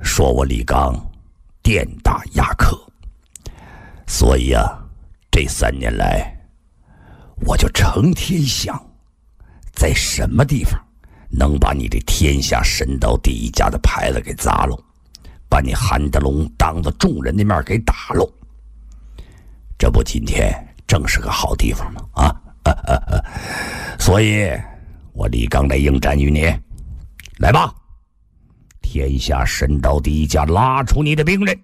说我李刚店大压客，所以这3年来我就成天想在什么地方能把你这天下神刀第一家的牌子给砸喽，把你韩德龙当着众人的面给打喽。这不今天正是个好地方吗？所以我李刚来应战于你。来吧，天下神刀第一家，拉出你的兵刃。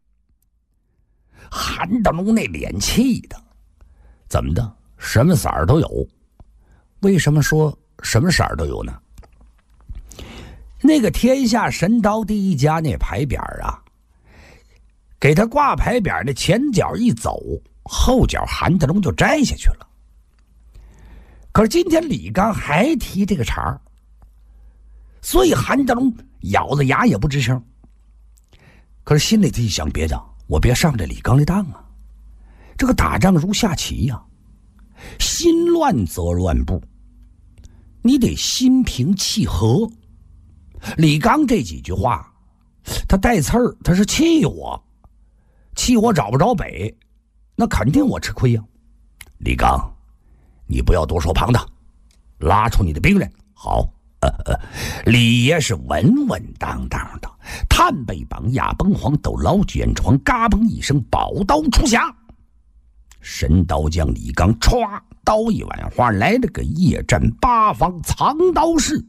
韩德龙那脸气的，怎么的？什么色儿都有。为什么说什么色儿都有呢？那个天下神刀第一家那牌匾给他挂牌匾的前脚一走，后脚韩德龙就摘下去了。可是今天李刚还提这个茬儿，所以韩德龙咬着牙也不吱声。可是心里他一想，别的我别上这李刚的当啊！这个打仗如下棋呀，心乱则乱步，你得心平气和。李刚这几句话，他带刺儿，他是气我找不着北，那肯定我吃亏呀。李刚，你不要多说旁的，拉出你的兵刃。好。李爷是稳稳当当的，探背绑压崩黄斗捞卷床，嘎嘣一声，宝刀出匣。神刀将李刚歘刀一碗花，来了个夜战八方藏刀式。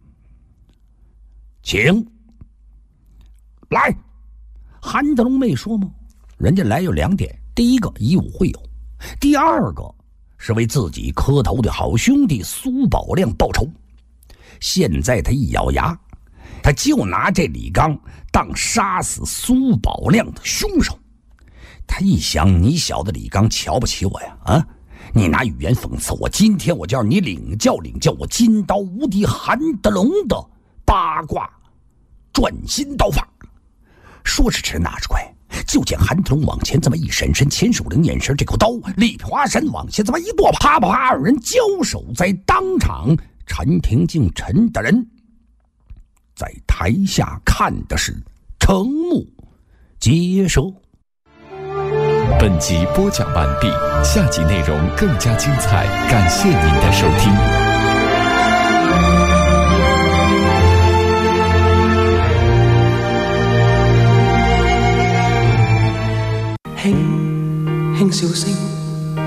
请来。韩德龙没说吗？人家来有2点，第一个以武会友，第二个是为自己磕头的好兄弟苏宝亮报仇。现在他一咬牙，他就拿这李刚当杀死苏宝亮的凶手。他一想，你小子李刚瞧不起我呀？你拿语言讽刺我，今天我就让你领教我金刀无敌韩德龙的八卦转心刀法。说时迟，那时快，就见韩德龙往前这么一闪身，钱守灵眼神，这口刀力华山往前这么一剁，啪啪啪，2人交手在当场。陈廷敬陈大人在台下看的是瞠目结舌。 本集播讲完毕，下集内容更加精彩，感谢您的收听。 輕輕笑聲